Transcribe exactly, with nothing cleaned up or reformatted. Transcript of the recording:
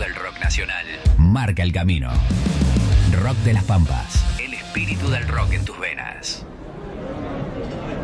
del rock nacional. Marca el camino. Rock de las Pampas. El espíritu del rock en tus venas.